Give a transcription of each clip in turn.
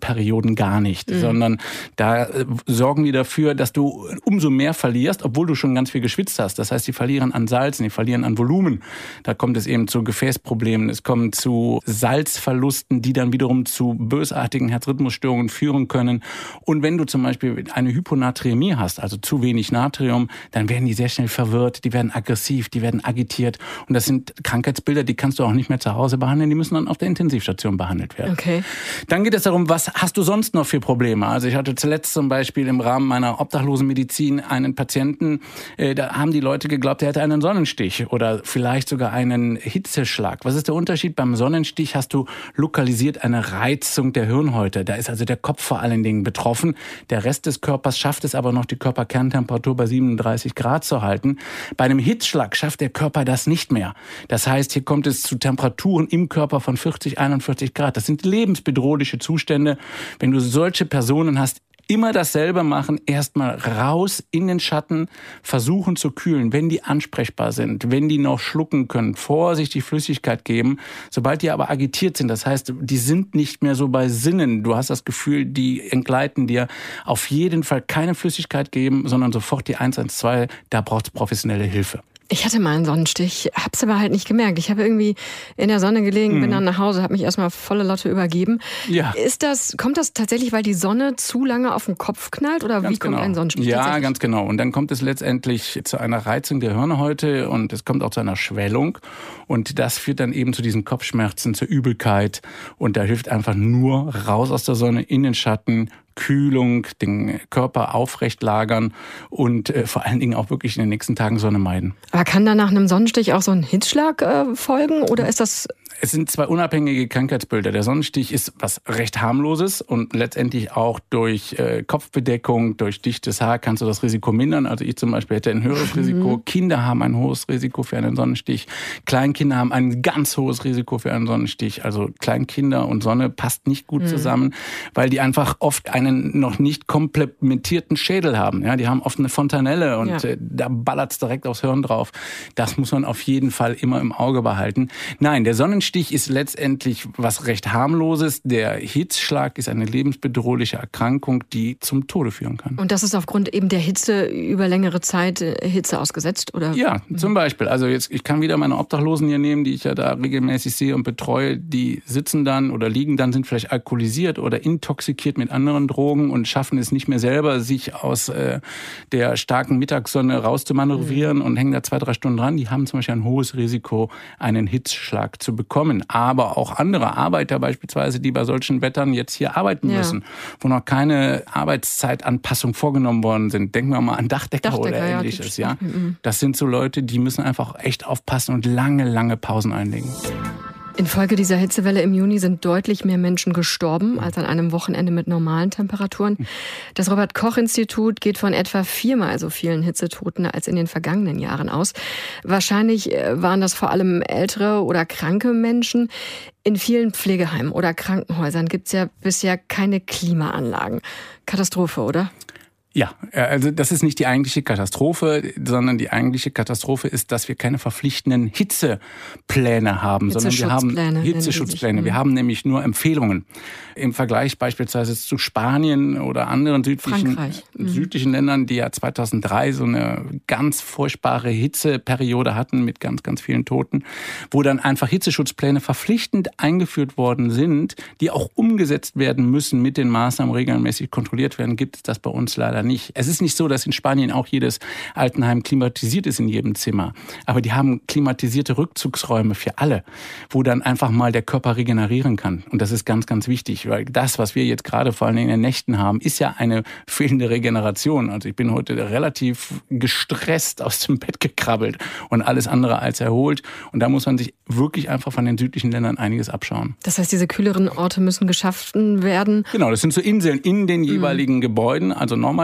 Perioden gar nicht, sondern da sorgen die dafür, dass du umso mehr verlierst, obwohl du schon ganz viel geschwitzt hast. Das heißt, die verlieren an Salz, die verlieren an Volumen. Da kommt es eben zu Gefäßproblemen, es kommt zu Salzverlusten, die dann wiederum zu bösartigen Herzrhythmusstörungen führen können. Und wenn du zum Beispiel eine Hyponaträmie hast, also zu wenig Natrium, dann werden die sehr schnell verwirrt, die werden aggressiv, die werden agitiert. Und das sind Krankheitsbilder, die kannst du auch nicht mehr zu Hause behandeln, die müssen dann auf der Intensivstation behandelt werden. Okay. Dann geht es darum, was hast du sonst noch für Probleme? Also ich hatte zuletzt zum Beispiel im Rahmen meiner Obdachlosenmedizin einen Patienten, da haben die Leute geglaubt, er hätte einen Sonnenstich oder vielleicht sogar einen Hitzeschlag. Was ist der Unterschied? Beim Sonnenstich hast du lokalisiert eine Reizung der Hirnhäute. Da ist also der Kopf vor allen Dingen betroffen. Der Rest des Körpers schafft es aber noch, die Körperkerntemperatur bei 37 Grad zu halten. Bei einem Hitzschlag schafft der Körper das nicht mehr. Das heißt, hier kommt es zu Temperaturen im Körper von 40, 41 Grad. Das sind lebensbedrohliche Zustände. Wenn du solche Personen hast, immer dasselbe machen, erstmal raus in den Schatten, versuchen zu kühlen, wenn die ansprechbar sind, wenn die noch schlucken können, vorsichtig Flüssigkeit geben. Sobald die aber agitiert sind, das heißt, die sind nicht mehr so bei Sinnen, du hast das Gefühl, die entgleiten dir, auf jeden Fall keine Flüssigkeit geben, sondern sofort die 112, da braucht es professionelle Hilfe. Ich hatte mal einen Sonnenstich, hab's aber halt nicht gemerkt. Ich habe irgendwie in der Sonne gelegen, bin dann nach Hause, habe mich erstmal volle Lotte übergeben. Ja. Kommt das tatsächlich, weil die Sonne zu lange auf den Kopf knallt oder Ganz wie kommt genau. ein Sonnenstich? Ja, ganz genau. Und dann kommt es letztendlich zu einer Reizung der Hirnhäute und es kommt auch zu einer Schwellung. Und das führt dann eben zu diesen Kopfschmerzen, zur Übelkeit. Und da hilft einfach nur raus aus der Sonne, in den Schatten, Kühlung, den Körper aufrecht lagern und vor allen Dingen auch wirklich in den nächsten Tagen Sonne meiden. Aber kann da nach einem Sonnenstich auch so ein Hitzschlag folgen oder ist das... Es sind zwei unabhängige Krankheitsbilder. Der Sonnenstich ist was recht harmloses und letztendlich auch durch Kopfbedeckung, durch dichtes Haar kannst du das Risiko mindern. Also ich zum Beispiel hätte ein höheres Risiko. Kinder haben ein hohes Risiko für einen Sonnenstich. Kleinkinder haben ein ganz hohes Risiko für einen Sonnenstich. Also Kleinkinder und Sonne passt nicht gut zusammen, weil die einfach oft einen noch nicht komplementierten Schädel haben. Ja, die haben oft eine Fontanelle und da ballert's direkt aufs Hirn drauf. Das muss man auf jeden Fall immer im Auge behalten. Nein, der Sonnenstich ist letztendlich was recht harmloses. Der Hitzschlag ist eine lebensbedrohliche Erkrankung, die zum Tode führen kann. Und das ist aufgrund eben der Hitze über längere Zeit Hitze ausgesetzt, oder? Ja, zum Beispiel. Also jetzt, ich kann wieder meine Obdachlosen hier nehmen, die ich ja da regelmäßig sehe und betreue. Die sitzen dann oder liegen dann, sind vielleicht alkoholisiert oder intoxikiert mit anderen Drogen und schaffen es nicht mehr selber, sich aus der starken Mittagssonne rauszumanövrieren und hängen da 2-3 Stunden dran. Die haben zum Beispiel ein hohes Risiko, einen Hitzschlag zu bekommen. Aber auch andere Arbeiter beispielsweise, die bei solchen Wettern jetzt hier arbeiten müssen, wo noch keine Arbeitszeitanpassung vorgenommen worden sind. Denken wir mal an Dachdecker oder Ähnliches. Ja, das sind so Leute, die müssen einfach echt aufpassen und lange Pausen einlegen. Infolge dieser Hitzewelle im Juni sind deutlich mehr Menschen gestorben als an einem Wochenende mit normalen Temperaturen. Das Robert-Koch-Institut geht von etwa 4-mal so vielen Hitzetoten als in den vergangenen Jahren aus. Wahrscheinlich waren das vor allem ältere oder kranke Menschen. In vielen Pflegeheimen oder Krankenhäusern gibt es ja bisher keine Klimaanlagen. Katastrophe, oder? Ja, also das ist nicht die eigentliche Katastrophe, sondern die eigentliche Katastrophe ist, dass wir keine verpflichtenden Hitzepläne haben, sondern wir haben Hitzeschutzpläne. Wir haben nämlich nur Empfehlungen. Im Vergleich beispielsweise zu Spanien oder anderen südlichen Ländern, die ja 2003 so eine ganz furchtbare Hitzeperiode hatten mit ganz vielen Toten, wo dann einfach Hitzeschutzpläne verpflichtend eingeführt worden sind, die auch umgesetzt werden müssen, mit den Maßnahmen regelmäßig kontrolliert werden, gibt es das bei uns leider nicht. Es ist nicht so, dass in Spanien auch jedes Altenheim klimatisiert ist in jedem Zimmer. Aber die haben klimatisierte Rückzugsräume für alle, wo dann einfach mal der Körper regenerieren kann. Und das ist ganz wichtig, weil das, was wir jetzt gerade vor allem in den Nächten haben, ist ja eine fehlende Regeneration. Also ich bin heute relativ gestresst aus dem Bett gekrabbelt und alles andere als erholt. Und da muss man sich wirklich einfach von den südlichen Ländern einiges abschauen. Das heißt, diese kühleren Orte müssen geschaffen werden? Genau, das sind so Inseln in den jeweiligen Gebäuden, also normal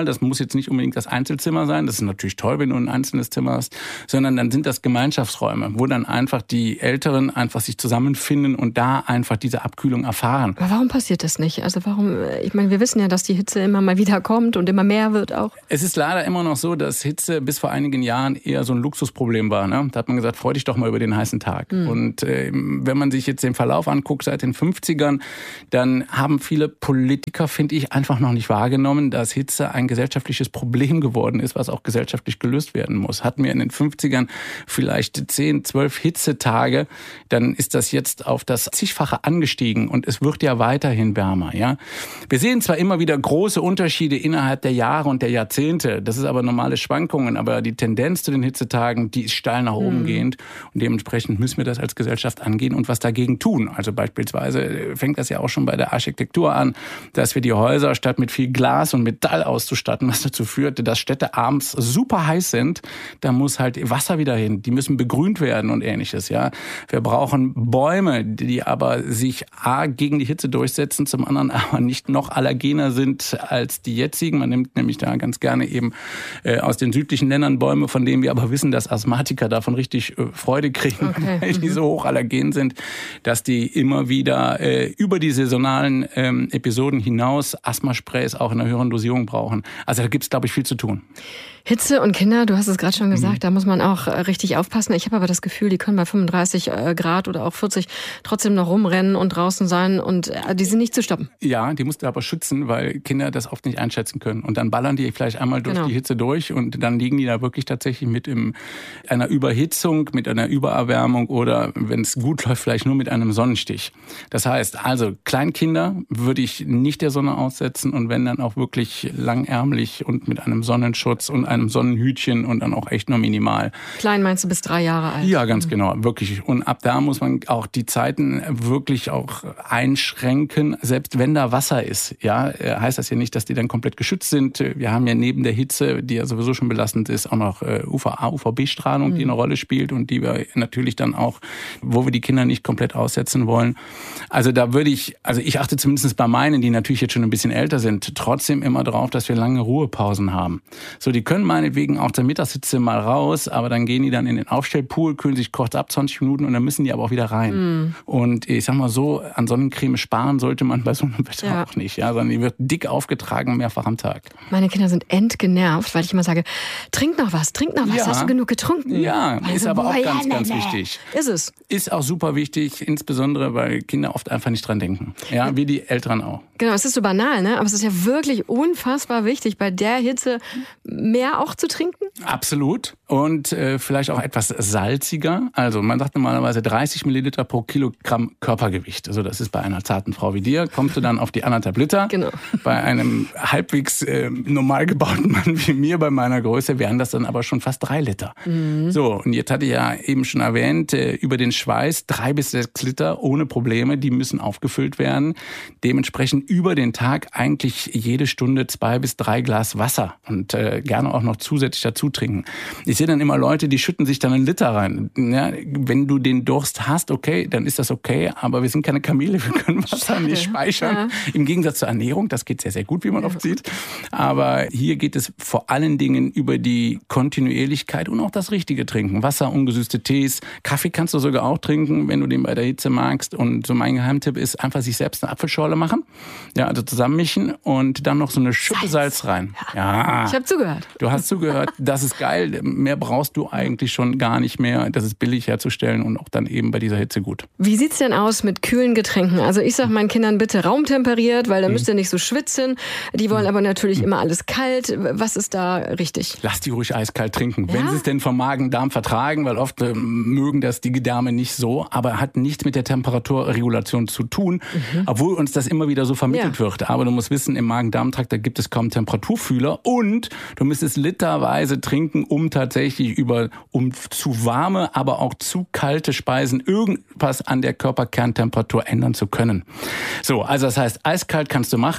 Mal. Das muss jetzt nicht unbedingt das Einzelzimmer sein. Das ist natürlich toll, wenn du ein einzelnes Zimmer hast, sondern dann sind das Gemeinschaftsräume, wo dann einfach die Älteren einfach sich zusammenfinden und da einfach diese Abkühlung erfahren. Aber warum passiert das nicht? Also warum, ich meine, wir wissen ja, dass die Hitze immer mal wieder kommt und immer mehr wird auch. Es ist leider immer noch so, dass Hitze bis vor einigen Jahren eher so ein Luxusproblem war. Ne? Da hat man gesagt, freu dich doch mal über den heißen Tag. Und wenn man sich jetzt den Verlauf anguckt seit den 50ern, dann haben viele Politiker, finde ich, einfach noch nicht wahrgenommen, dass Hitze ein gesellschaftliches Problem geworden ist, was auch gesellschaftlich gelöst werden muss. Hatten wir in den 50ern vielleicht 10, 12 Hitzetage, dann ist das jetzt auf das zigfache angestiegen und es wird ja weiterhin wärmer. Ja? Wir sehen zwar immer wieder große Unterschiede innerhalb der Jahre und der Jahrzehnte, das ist aber normale Schwankungen, aber die Tendenz zu den Hitzetagen, die ist steil nach oben gehend und dementsprechend müssen wir das als Gesellschaft angehen und was dagegen tun. Also beispielsweise fängt das ja auch schon bei der Architektur an, dass wir die Häuser statt mit viel Glas und Metall auszustatten, was dazu führt, dass Städte abends super heiß sind. Da muss halt Wasser wieder hin. Die müssen begrünt werden und Ähnliches. Ja, wir brauchen Bäume, die aber sich A, gegen die Hitze durchsetzen, zum anderen aber nicht noch allergener sind als die jetzigen. Man nimmt nämlich da ganz gerne eben aus den südlichen Ländern Bäume, von denen wir aber wissen, dass Asthmatiker davon richtig Freude kriegen, weil die so hochallergen sind, dass die immer wieder über die saisonalen Episoden hinaus Asthmasprays auch in einer höheren Dosierung brauchen. Also da gibt es, glaube ich, viel zu tun. Hitze und Kinder, du hast es gerade schon gesagt, da muss man auch richtig aufpassen. Ich habe aber das Gefühl, die können bei 35 Grad oder auch 40 trotzdem noch rumrennen und draußen sein und die sind nicht zu stoppen. Ja, die musst du aber schützen, weil Kinder das oft nicht einschätzen können. Und dann ballern die vielleicht einmal durch die Hitze durch und dann liegen die da wirklich tatsächlich mit einer Überhitzung, mit einer Übererwärmung oder, wenn es gut läuft, vielleicht nur mit einem Sonnenstich. Das heißt, also Kleinkinder würde ich nicht der Sonne aussetzen und wenn dann auch wirklich langärmlich und mit einem Sonnenschutz und einem Sonnenhütchen und dann auch echt nur minimal. Klein meinst du bis 3 Jahre alt? Ja, ganz genau, wirklich. Und ab da muss man auch die Zeiten wirklich auch einschränken, selbst wenn da Wasser ist. Ja, heißt das ja nicht, dass die dann komplett geschützt sind. Wir haben ja neben der Hitze, die ja sowieso schon belastend ist, auch noch UVA, UVB-Strahlung, die eine Rolle spielt und die wir natürlich dann auch, wo wir die Kinder nicht komplett aussetzen wollen. Also da würde ich achte zumindest bei meinen, die natürlich jetzt schon ein bisschen älter sind, trotzdem immer drauf, dass wir lange Ruhepausen haben. So, die können meinetwegen auch zur Mittagshitze mal raus, aber dann gehen die dann in den Aufstellpool, kühlen sich kurz ab, 20 Minuten und dann müssen die aber auch wieder rein. Und ich sag mal so, an Sonnencreme sparen sollte man bei so einem Wetter auch nicht, ja, sondern die wird dick aufgetragen, mehrfach am Tag. Meine Kinder sind entgenervt, weil ich immer sage, trink noch was, hast du genug getrunken? Ja, ist aber auch ganz wichtig. Ist es. Ist auch super wichtig, insbesondere, weil Kinder oft einfach nicht dran denken. Ja, wie die Eltern auch. Genau, es ist so banal, ne? Aber es ist ja wirklich unfassbar wichtig, bei der Hitze mehr auch zu trinken? Absolut. Und vielleicht auch etwas salziger. Also man sagt normalerweise 30 Milliliter pro Kilogramm Körpergewicht. Also das ist bei einer zarten Frau wie dir, kommst du dann auf die 1,5 Liter. Genau. Bei einem halbwegs normal gebauten Mann wie mir, bei meiner Größe, wären das dann aber schon fast 3 Liter. So, und jetzt hatte ich ja eben schon erwähnt, über den Schweiß 3 bis 6 Liter ohne Probleme, die müssen aufgefüllt werden. Dementsprechend über den Tag eigentlich jede Stunde 2 bis 3 Glas Wasser und gerne auch noch zusätzlich dazu trinken. Ich sehe dann immer Leute, die schütten sich dann 1 Liter rein. Ja, wenn du den Durst hast, okay, dann ist das okay, aber wir sind keine Kamele, wir können Wasser nicht speichern. Ja. Im Gegensatz zur Ernährung, das geht sehr, sehr gut, wie man oft sieht. Aber hier geht es vor allen Dingen über die Kontinuierlichkeit und auch das richtige Trinken. Wasser, ungesüßte Tees, Kaffee kannst du sogar auch trinken, wenn du den bei der Hitze magst. Und so mein Geheimtipp ist, einfach sich selbst eine Apfelschorle machen, ja, also zusammenmischen und dann noch so eine Schippe Salz rein. Ja. Ich habe zugehört. Du hast zugehört, das ist geil. Mehr brauchst du eigentlich schon gar nicht mehr. Das ist billig herzustellen und auch dann eben bei dieser Hitze gut. Wie sieht's denn aus mit kühlen Getränken? Also ich sag meinen Kindern bitte raumtemperiert, weil da müsst ihr nicht so schwitzen. Die wollen aber natürlich immer alles kalt. Was ist da richtig? Lass die ruhig eiskalt trinken, wenn sie es denn vom Magen-Darm vertragen, weil oft mögen das die Gedärme nicht so, aber hat nichts mit der Temperaturregulation zu tun, obwohl uns das immer wieder so vermittelt wird. Aber du musst wissen, im Magen-Darm-Trakt, da gibt es kaum Temperaturfühler und du müsstest literweise trinken, um tatsächlich um zu warme, aber auch zu kalte Speisen irgendwas an der Körperkerntemperatur ändern zu können. So, also das heißt, eiskalt kannst du machen.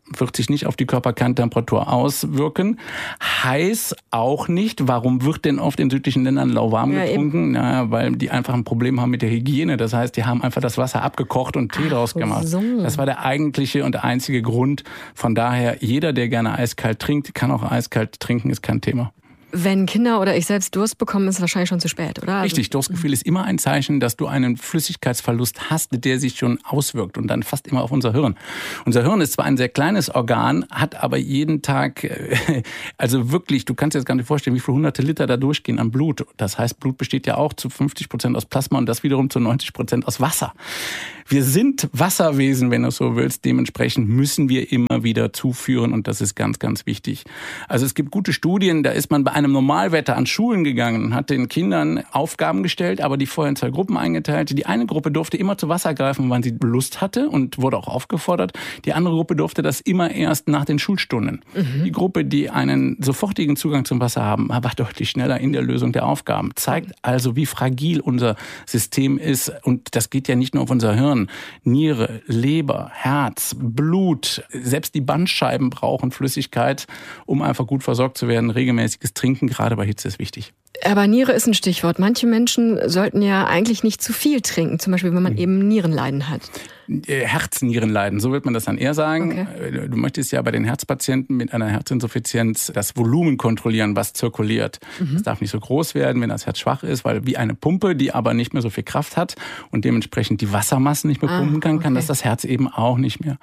wird sich nicht auf die Körperkerntemperatur auswirken. Heiß auch nicht. Warum wird denn oft in südlichen Ländern lauwarm getrunken? Na, weil die einfach ein Problem haben mit der Hygiene. Das heißt, die haben einfach das Wasser abgekocht und Tee draus gemacht. So. Das war der eigentliche und der einzige Grund. Von daher, jeder, der gerne eiskalt trinkt, kann auch eiskalt trinken, ist kein Thema. Wenn Kinder oder ich selbst Durst bekommen, ist es wahrscheinlich schon zu spät, oder? Richtig, Durstgefühl ist immer ein Zeichen, dass du einen Flüssigkeitsverlust hast, der sich schon auswirkt und dann fast immer auf unser Hirn. Unser Hirn ist zwar ein sehr kleines Organ, hat aber jeden Tag, also wirklich, du kannst dir das gar nicht vorstellen, wie viele hunderte Liter da durchgehen an Blut. Das heißt, Blut besteht ja auch zu 50% aus Plasma und das wiederum zu 90% aus Wasser. Wir sind Wasserwesen, wenn du so willst. Dementsprechend müssen wir immer wieder zuführen und das ist ganz, ganz wichtig. Also es gibt gute Studien, da ist man bei einem Normalwetter an Schulen gegangen und hat den Kindern Aufgaben gestellt, aber die vorher in 2 Gruppen eingeteilt. Die eine Gruppe durfte immer zu Wasser greifen, wann sie Lust hatte und wurde auch aufgefordert. Die andere Gruppe durfte das immer erst nach den Schulstunden. Die Gruppe, die einen sofortigen Zugang zum Wasser haben, war deutlich schneller in der Lösung der Aufgaben. Zeigt also, wie fragil unser System ist und das geht ja nicht nur auf unser Hirn. Niere, Leber, Herz, Blut, selbst die Bandscheiben brauchen Flüssigkeit, um einfach gut versorgt zu werden. Regelmäßiges Trinken, gerade bei Hitze, ist wichtig. Aber Niere ist ein Stichwort. Manche Menschen sollten ja eigentlich nicht zu viel trinken, zum Beispiel wenn man eben Nierenleiden hat. Herznierenleiden, so wird man das dann eher sagen. Okay. Du möchtest ja bei den Herzpatienten mit einer Herzinsuffizienz das Volumen kontrollieren, was zirkuliert. Es darf nicht so groß werden, wenn das Herz schwach ist, weil wie eine Pumpe, die aber nicht mehr so viel Kraft hat und dementsprechend die Wassermassen nicht mehr pumpen kann das Herz eben auch nicht mehr.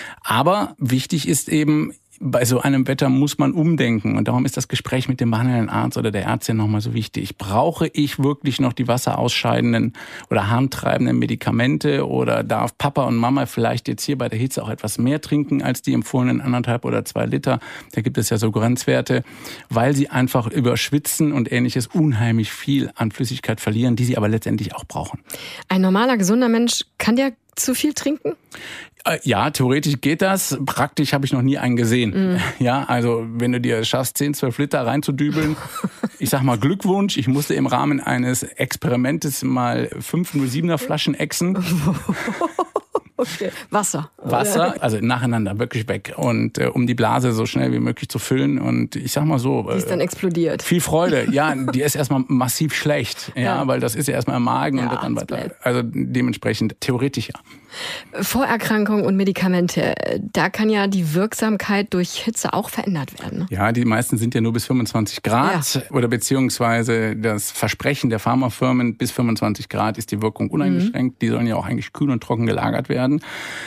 Aber wichtig ist eben, bei so einem Wetter muss man umdenken und darum ist das Gespräch mit dem behandelnden Arzt oder der Ärztin nochmal so wichtig. Brauche ich wirklich noch die wasserausscheidenden oder harntreibenden Medikamente oder darf Papa und Mama vielleicht jetzt hier bei der Hitze auch etwas mehr trinken als die empfohlenen 1,5 oder 2 Liter? Da gibt es ja so Grenzwerte, weil sie einfach über Schwitzen und Ähnliches unheimlich viel an Flüssigkeit verlieren, die sie aber letztendlich auch brauchen. Ein normaler, gesunder Mensch, kann der zu viel trinken? Ja, theoretisch geht das. Praktisch habe ich noch nie einen gesehen. Ja, also wenn du dir schaffst, 10, 12 Liter reinzudübeln, ich sag mal Glückwunsch. Ich musste im Rahmen eines Experimentes mal 507er Flaschen exen. Okay. Wasser, also nacheinander, wirklich weg. Und um die Blase so schnell wie möglich zu füllen. Und ich sag mal so. Die ist dann explodiert. Viel Freude. Ja, die ist erstmal massiv schlecht. Ja, weil das ist ja erstmal im Magen und wird dann weiter. Also dementsprechend theoretisch ja. Vorerkrankungen und Medikamente, da kann ja die Wirksamkeit durch Hitze auch verändert werden. Ja, die meisten sind ja nur bis 25 Grad oder beziehungsweise das Versprechen der Pharmafirmen, bis 25 Grad ist die Wirkung uneingeschränkt. Die sollen ja auch eigentlich kühl und trocken gelagert werden.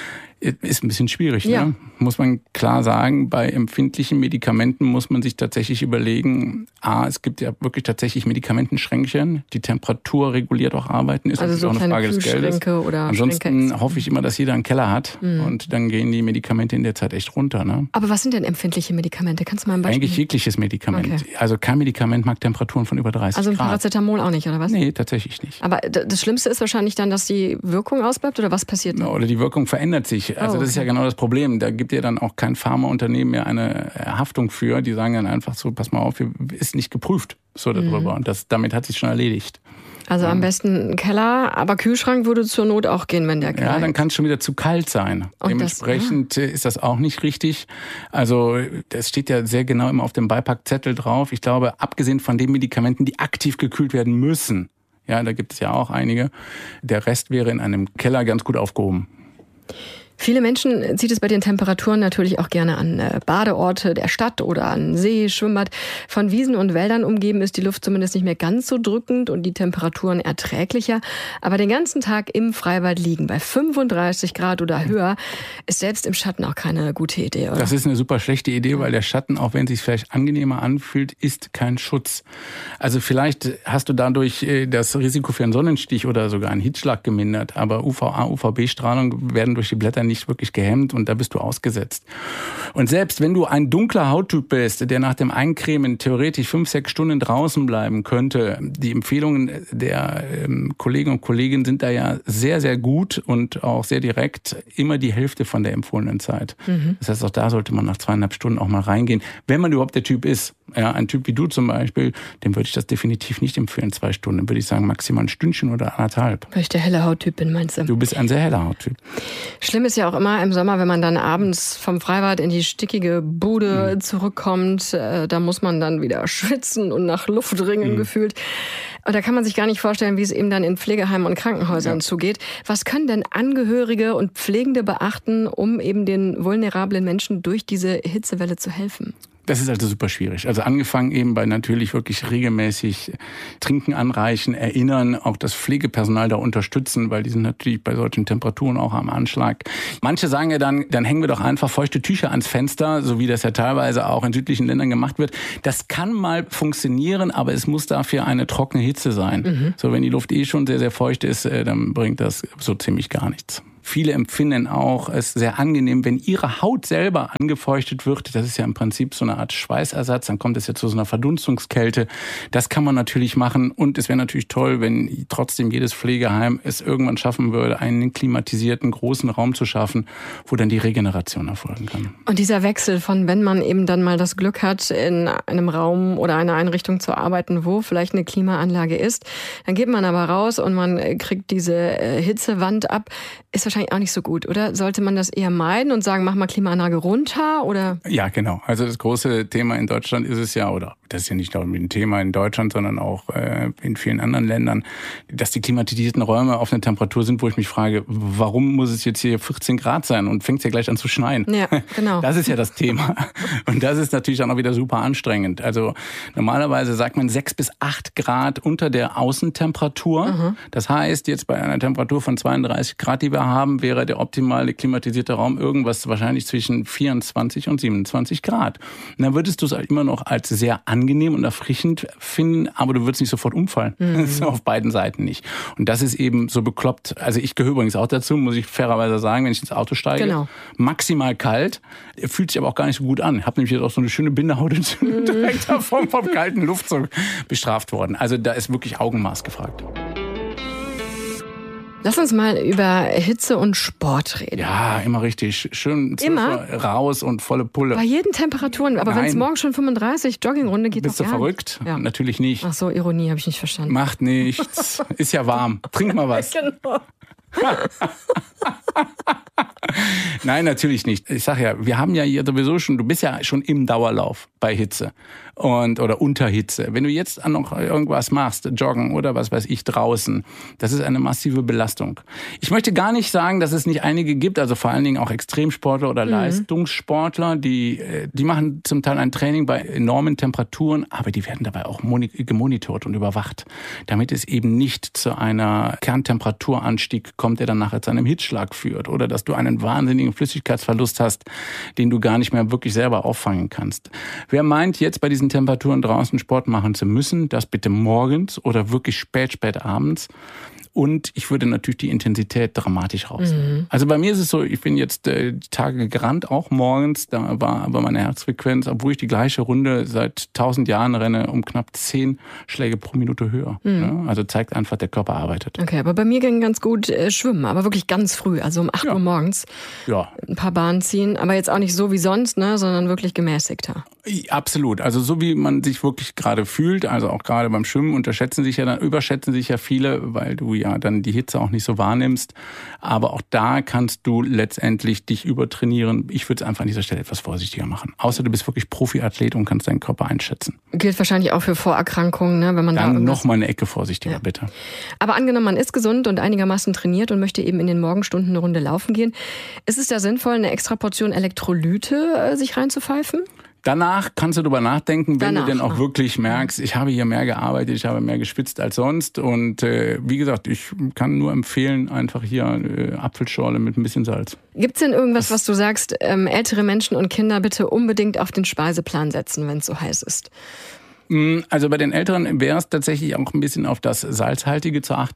Ist ein bisschen schwierig, ne? Muss man klar sagen. Bei empfindlichen Medikamenten muss man sich tatsächlich überlegen, es gibt ja wirklich tatsächlich Medikamentenschränkchen, die Temperatur reguliert auch arbeiten, ist also so auch eine Frage des Geldes. Oder ansonsten hoffe ich immer, dass jeder einen Keller hat und dann gehen die Medikamente in der Zeit echt runter. Ne? Aber was sind denn empfindliche Medikamente? Kannst du mal ein Beispiel? Eigentlich jegliches Medikament. Okay. Also kein Medikament mag Temperaturen von über 30 Grad. Also ein Paracetamol auch nicht, oder was? Nee, tatsächlich nicht. Aber das Schlimmste ist wahrscheinlich dann, dass die Wirkung ausbleibt, oder was passiert dann? Oder die Wirkung verändert sich. Also das ist ja genau das Problem. Da gibt ja dann auch kein Pharmaunternehmen mehr eine Haftung für. Die sagen dann einfach so, pass mal auf, ist nicht geprüft so darüber. Und damit hat sich schon erledigt. Also am besten ein Keller, aber Kühlschrank würde zur Not auch gehen, wenn der Keller. Ja, dann kann es schon wieder zu kalt sein. Und dementsprechend ist das auch nicht richtig. Also das steht ja sehr genau immer auf dem Beipackzettel drauf. Ich glaube, abgesehen von den Medikamenten, die aktiv gekühlt werden müssen, ja, da gibt es ja auch einige, der Rest wäre in einem Keller ganz gut aufgehoben. Viele Menschen zieht es bei den Temperaturen natürlich auch gerne an Badeorte der Stadt oder an See, Schwimmbad. Von Wiesen und Wäldern umgeben ist die Luft zumindest nicht mehr ganz so drückend und die Temperaturen erträglicher. Aber den ganzen Tag im Freibad liegen bei 35 Grad oder höher ist selbst im Schatten auch keine gute Idee, oder? Das ist eine super schlechte Idee, weil der Schatten, auch wenn es sich vielleicht angenehmer anfühlt, ist kein Schutz. Also vielleicht hast du dadurch das Risiko für einen Sonnenstich oder sogar einen Hitzschlag gemindert, aber UVA, UVB-Strahlung werden durch die Blätter nicht wirklich gehemmt und da bist du ausgesetzt. Und selbst wenn du ein dunkler Hauttyp bist, der nach dem Eincremen theoretisch 5-6 Stunden draußen bleiben könnte, die Empfehlungen der Kollegen und Kolleginnen sind da ja sehr, sehr gut und auch sehr direkt, immer die Hälfte von der empfohlenen Zeit. Das heißt, auch da sollte man nach 2,5 Stunden auch mal reingehen, wenn man überhaupt der Typ ist. Ja, ein Typ wie du zum Beispiel, dem würde ich das definitiv nicht empfehlen, 2 Stunden. Dann würde ich sagen, maximal ein Stündchen oder 1,5. Weil ich der helle Hauttyp bin, meinst du? Du bist ein sehr heller Hauttyp. Schlimm ist ja auch immer im Sommer, wenn man dann abends vom Freibad in die stickige Bude zurückkommt. Da muss man dann wieder schwitzen und nach Luft ringen gefühlt. Und da kann man sich gar nicht vorstellen, wie es eben dann in Pflegeheimen und Krankenhäusern zugeht. Was können denn Angehörige und Pflegende beachten, um eben den vulnerablen Menschen durch diese Hitzewelle zu helfen? Das ist also super schwierig. Also angefangen eben bei natürlich wirklich regelmäßig Trinken anreichen, erinnern, auch das Pflegepersonal da unterstützen, weil die sind natürlich bei solchen Temperaturen auch am Anschlag. Manche sagen ja dann hängen wir doch einfach feuchte Tücher ans Fenster, so wie das ja teilweise auch in südlichen Ländern gemacht wird. Das kann mal funktionieren, aber es muss dafür eine trockene Hitze sein. So, wenn die Luft schon sehr, sehr feucht ist, dann bringt das so ziemlich gar nichts. Viele empfinden auch es sehr angenehm, wenn ihre Haut selber angefeuchtet wird. Das ist ja im Prinzip so eine Art Schweißersatz. Dann kommt es ja zu so einer Verdunstungskälte. Das kann man natürlich machen. Und es wäre natürlich toll, wenn trotzdem jedes Pflegeheim es irgendwann schaffen würde, einen klimatisierten, großen Raum zu schaffen, wo dann die Regeneration erfolgen kann. Und dieser Wechsel von, wenn man eben dann mal das Glück hat, in einem Raum oder einer Einrichtung zu arbeiten, wo vielleicht eine Klimaanlage ist, dann geht man aber raus und man kriegt diese Hitzewand ab. Ist wahrscheinlich auch nicht so gut, oder? Sollte man das eher meiden und sagen, mach mal Klimaanlage runter, oder? Ja, genau. Also das große Thema in Deutschland ist es ja, oder das ist ja nicht nur ein Thema in Deutschland, sondern auch in vielen anderen Ländern, dass die klimatisierten Räume auf einer Temperatur sind, wo ich mich frage, warum muss es jetzt hier 14 Grad sein und fängt es ja gleich an zu schneien? Ja, genau. Das ist ja das Thema. Und das ist natürlich dann auch wieder super anstrengend. Also normalerweise sagt man 6 bis 8 Grad unter der Außentemperatur. Das heißt, jetzt bei einer Temperatur von 32 Grad, die wir haben, wäre der optimale klimatisierte Raum irgendwas wahrscheinlich zwischen 24 und 27 Grad. Und dann würdest du es halt immer noch als sehr angenehm und erfrischend finden, aber du würdest nicht sofort umfallen. Das ist auf beiden Seiten nicht. Und das ist eben so bekloppt. Also ich gehöre übrigens auch dazu, muss ich fairerweise sagen, wenn ich ins Auto steige. Genau. Maximal kalt, fühlt sich aber auch gar nicht so gut an. Ich habe nämlich jetzt auch so eine schöne Bindehautentzündung direkt davon vom kalten Luftzug bestraft worden. Also da ist wirklich Augenmaß gefragt. Lass uns mal über Hitze und Sport reden. Ja, immer richtig. Schön raus und volle Pulle. Bei jeden Temperaturen. Aber wenn es morgen schon 35, Joggingrunde geht, bist doch du verrückt? Ja. Natürlich nicht. Ach so, Ironie habe ich nicht verstanden. Macht nichts. Ist ja warm. Trink mal was. Genau. Nein, natürlich nicht. Ich sag ja, wir haben ja hier sowieso schon, du bist ja schon im Dauerlauf bei Hitze oder unter Hitze. Wenn du jetzt noch irgendwas machst, joggen oder was weiß ich draußen, das ist eine massive Belastung. Ich möchte gar nicht sagen, dass es nicht einige gibt, also vor allen Dingen auch Extremsportler oder Leistungssportler, die machen zum Teil ein Training bei enormen Temperaturen, aber die werden dabei auch gemonitort und überwacht, damit es eben nicht zu einer Kerntemperaturanstieg kommt, der dann nachher zu einem Hitzschlag führt oder dass du einen wahnsinnigen Flüssigkeitsverlust hast, den du gar nicht mehr wirklich selber auffangen kannst. Wer meint, jetzt bei diesen Temperaturen draußen Sport machen zu müssen, das bitte morgens oder wirklich spät abends. Und ich würde natürlich die Intensität dramatisch rausnehmen. Also bei mir ist es so, ich bin jetzt die Tage gerannt, auch morgens. Da war aber meine Herzfrequenz, obwohl ich die gleiche Runde seit 1000 Jahren renne, um knapp 10 Schläge pro Minute höher. Also zeigt einfach, der Körper arbeitet. Okay, aber bei mir ging ganz gut schwimmen, aber wirklich ganz früh, also um 8 Uhr morgens. Ja. Ein paar Bahnen ziehen, aber jetzt auch nicht so wie sonst, sondern wirklich gemäßigter. Absolut. Also so wie man sich wirklich gerade fühlt, also auch gerade beim Schwimmen überschätzen sich ja viele, weil du ja dann die Hitze auch nicht so wahrnimmst. Aber auch da kannst du letztendlich dich übertrainieren. Ich würde es einfach an dieser Stelle etwas vorsichtiger machen. Außer du bist wirklich Profiathlet und kannst deinen Körper einschätzen. Gilt wahrscheinlich auch für Vorerkrankungen, wenn man dann noch mal eine Ecke vorsichtiger, bitte. Aber angenommen, man ist gesund und einigermaßen trainiert und möchte eben in den Morgenstunden eine Runde laufen gehen. Ist es da sinnvoll, eine extra Portion Elektrolyte sich reinzupfeifen? Danach kannst du darüber nachdenken, wenn du denn auch wirklich merkst, ich habe hier mehr gearbeitet, ich habe mehr geschwitzt als sonst. Und wie gesagt, ich kann nur empfehlen, einfach hier Apfelschorle mit ein bisschen Salz. Gibt es denn irgendwas, was du sagst, ältere Menschen und Kinder bitte unbedingt auf den Speiseplan setzen, wenn es so heiß ist? Also bei den Älteren wäre es tatsächlich auch ein bisschen auf das Salzhaltige zu achten.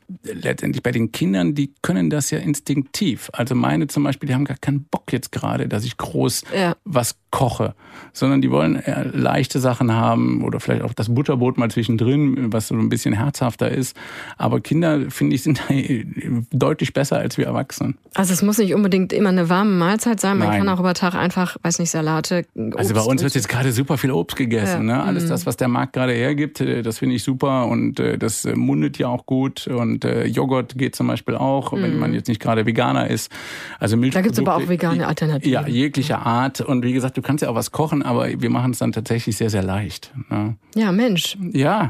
letztendlich bei den Kindern, die können das ja instinktiv. Also meine zum Beispiel, die haben gar keinen Bock jetzt gerade, dass ich groß was koche, sondern die wollen eher leichte Sachen haben oder vielleicht auch das Butterbrot mal zwischendrin, was so ein bisschen herzhafter ist. Aber Kinder, finde ich, sind deutlich besser als wir Erwachsenen. Also es muss nicht unbedingt immer eine warme Mahlzeit sein. Man kann auch über Tag einfach, weiß nicht, Salate, Obst. Also bei uns wird jetzt gerade super viel Obst gegessen. Ne? Alles das, was der Markt gerade hergibt, das finde ich super und das mundet ja auch gut. Und Joghurt geht zum Beispiel auch, wenn man jetzt nicht gerade Veganer ist. Also Milchprodukte. Da gibt es aber auch vegane Alternativen. Ja, jeglicher Art. Und wie gesagt, du kannst ja auch was kochen, aber wir machen es dann tatsächlich sehr, sehr leicht. Ne? Ja, Mensch. Ja.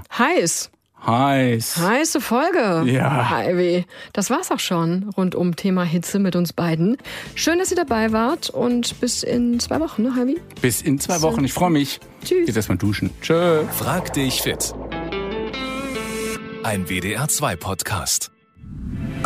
Heiße Folge. Ja. Ivy. Das war's auch schon rund um Thema Hitze mit uns beiden. Schön, dass ihr dabei wart und bis in 2 Wochen, ne, Ivy? Bis in 2 Wochen. Ich freue mich. Tschüss. Jetzt erstmal duschen. Tschö. Frag dich fit. Ein WDR 2 Podcast.